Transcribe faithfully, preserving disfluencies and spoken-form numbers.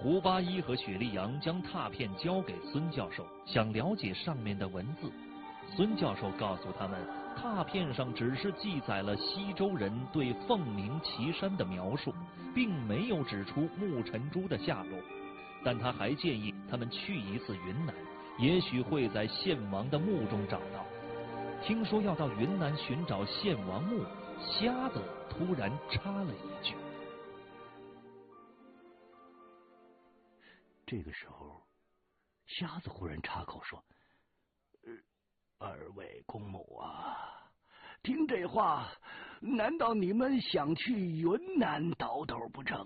胡八一和许立阳将拓片交给孙教授，想了解上面的文字。孙教授告诉他们，拓片上只是记载了西周人对凤鸣岐山的描述，并没有指出穆辰珠的下落。但他还建议他们去一次云南，也许会在献王的墓中找到。听说要到云南寻找献王墓，瞎子突然插了一句。 这个时候，瞎子忽然插口说：“呃，二位公母啊，听这话，难道你们想去云南倒斗不成